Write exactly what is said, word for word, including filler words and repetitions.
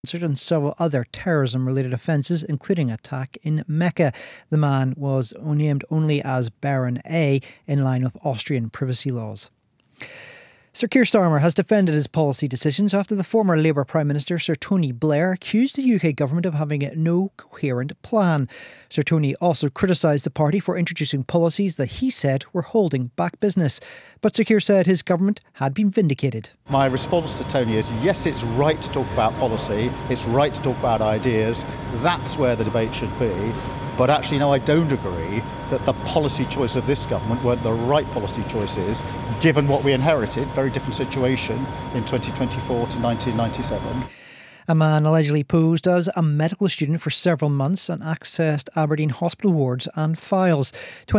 and several other terrorism-related offences, including attack in Mecca. The man was named only as Baron A, in line with Austrian privacy laws. Sir Keir Starmer has defended his policy decisions after the former Labour Prime Minister Sir Tony Blair accused the U K government of having no coherent plan. Sir Tony also criticised the party for introducing policies that he said were holding back business. But Sir Keir said his government had been vindicated. My response to Tony is, yes, it's right to talk about policy, it's right to talk about ideas, that's where the debate should be. But actually, no, I don't agree that the policy choice of this government weren't the right policy choices, given what we inherited, very different situation in twenty twenty-four to nineteen ninety-seven. A man allegedly posed as a medical student for several months and accessed Aberdeen hospital wards and files.